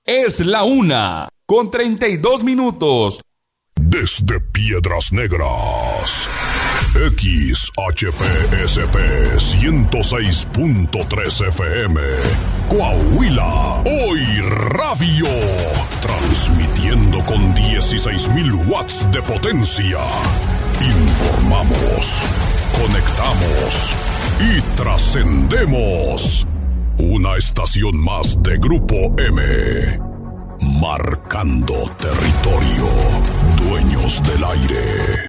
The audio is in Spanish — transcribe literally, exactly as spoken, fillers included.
Es la una, con treinta y dos minutos. Desde Piedras Negras, X H P S P ciento seis punto tres F M, Coahuila, hoy radio, transmitiendo con dieciséis mil watts de potencia. Informamos, conectamos y trascendemos. Una estación más de Grupo M. Marcando territorio. Dueños del aire.